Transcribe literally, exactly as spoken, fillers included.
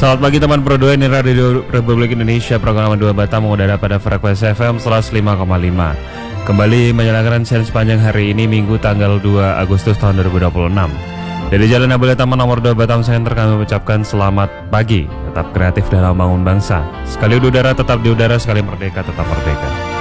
Selamat pagi teman Pro dua, ini Radio Republik Indonesia, program dua Batam mengudara pada frekuensi F M seratus lima koma lima. Kembali menjalankan siaran sepanjang hari ini, Minggu tanggal dua Agustus tahun dua ribu dua puluh enam. Dari Jalan Abdul Taman nomor dua Batam Center, kami mengucapkan selamat pagi. Tetap kreatif dalam membangun bangsa. Sekali di udara tetap di udara, sekali merdeka tetap merdeka.